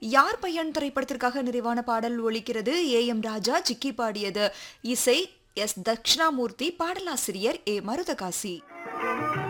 யார் பையன் திரைப்படத்திற்காக நிறைவான பாடல் ஒலிக்கிறது. A.M. ராஜா ஜிக்கி பாடியது. இசை S. தட்சிணாமூர்த்தி, பாடலாசிரியர் A. மருதகாசி.